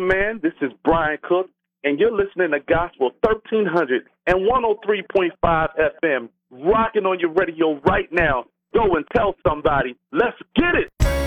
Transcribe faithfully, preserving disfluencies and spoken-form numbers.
again, man. This is Brian Cook, and you're listening to Gospel thirteen hundred and one oh three point five F M, rocking on your radio right now. Go and tell somebody. Let's get it.